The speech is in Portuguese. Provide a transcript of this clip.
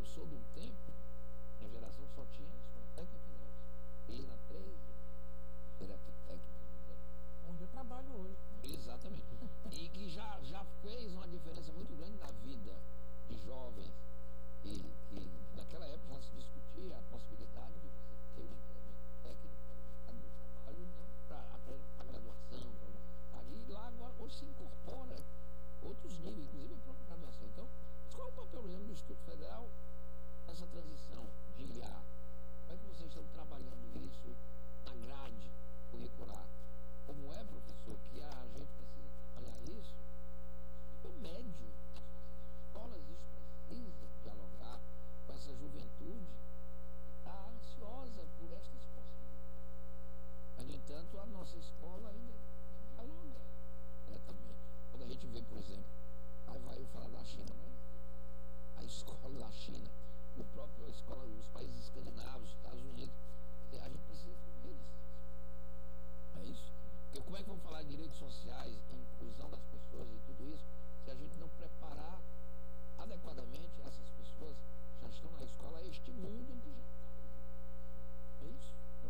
eu sou de um tempo, minha geração só tinha escola técnica federal. E na 13, técnica. Onde eu trabalho hoje. Exatamente. E que já fez uma diferença